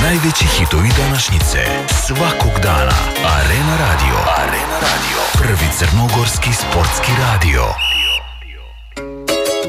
Najveći hitovi današnjice, svakog dana. Arena Radio. Prvi crnogorski sportski radio.